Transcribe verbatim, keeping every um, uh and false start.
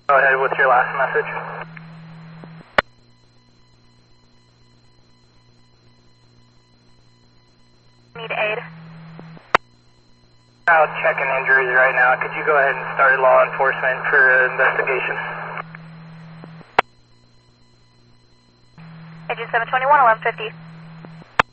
Go ahead with your last message. Need aid. Out checking injuries right now. Could you go ahead and start law enforcement for uh, investigation? Agent seven twenty-one, eleven fifty.